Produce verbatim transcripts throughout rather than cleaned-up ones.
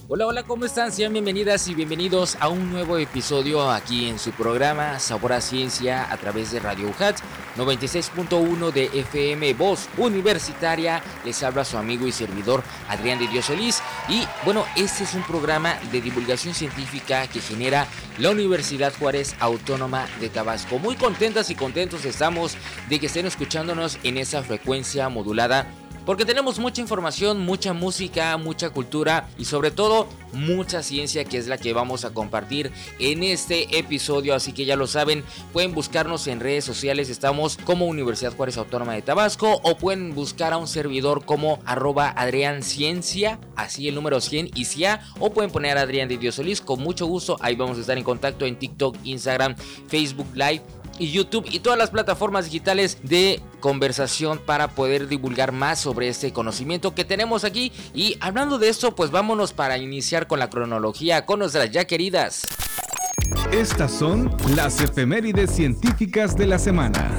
Hola, hola, ¿cómo están? Sean bienvenidas y bienvenidos a un nuevo episodio aquí en su programa Sabor a Ciencia a través de Radio U J A T noventa y seis punto uno de F M, Voz Universitaria. Les habla su amigo y servidor Adrián de Dios Solís. Y bueno, este es un programa de divulgación científica que genera la Universidad Juárez Autónoma de Tabasco. Muy contentas y contentos estamos de que estén escuchándonos en esa frecuencia modulada, porque tenemos mucha información, mucha música, mucha cultura y sobre todo mucha ciencia, que es la que vamos a compartir en este episodio. Así que ya lo saben, pueden buscarnos en redes sociales, estamos como Universidad Juárez Autónoma de Tabasco, o pueden buscar a un servidor como arroba Adrián Ciencia, así el número cien y Cia, o pueden poner a Adrián de Dios Solís, con mucho gusto. Ahí vamos a estar en contacto en TikTok, Instagram, Facebook Live y YouTube y todas las plataformas digitales de conversación para poder divulgar más sobre este conocimiento que tenemos aquí. Y hablando de esto, pues vámonos para iniciar con la cronología con nuestras ya queridas. Estas son las efemérides científicas de la semana.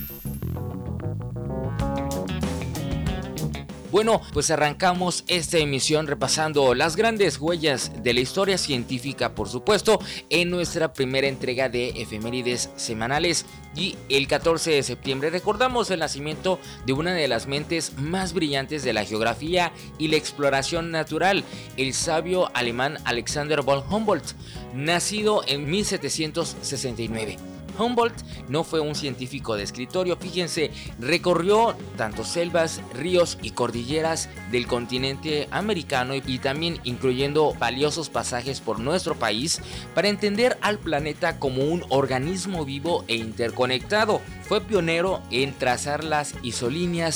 Bueno, pues arrancamos esta emisión repasando las grandes huellas de la historia científica, por supuesto, en nuestra primera entrega de efemérides semanales. Y el catorce de septiembre recordamos el nacimiento de una de las mentes más brillantes de la geografía y la exploración natural, el sabio alemán Alexander von Humboldt, nacido en mil setecientos sesenta y nueve. Humboldt no fue un científico de escritorio, fíjense, recorrió tanto selvas, ríos y cordilleras del continente americano y también incluyendo valiosos pasajes por nuestro país para entender al planeta como un organismo vivo e interconectado. Fue pionero en trazar las isolíneas